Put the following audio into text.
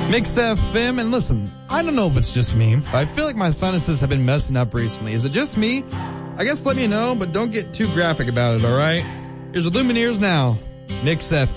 Mix FM, and listen, I don't know if it's just me, but I feel like my sinuses have been messing up recently. Is it just me? I guess let me know, but don't get too graphic about it, alright? Here's the Lumineers now. Mix FM.